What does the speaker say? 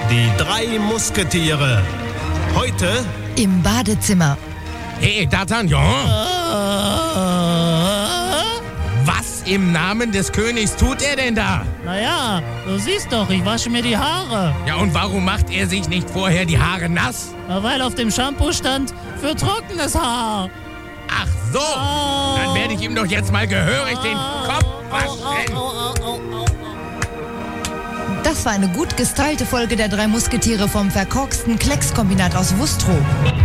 Die 3 Musketiere. Heute im Badezimmer. Hey, D'Artagnan! Was im Namen des Königs tut er denn da? Naja, du siehst doch, ich wasche mir die Haare. Ja, und warum macht er sich nicht vorher die Haare nass? Na, weil auf dem Shampoo stand, für trockenes Haar. Ach so, dann werde ich ihm doch jetzt mal gehörig den Kopf waschen. Das war eine gut gestylte Folge der 3 Musketiere vom verkorksten Kleckskombinat aus Wustrow.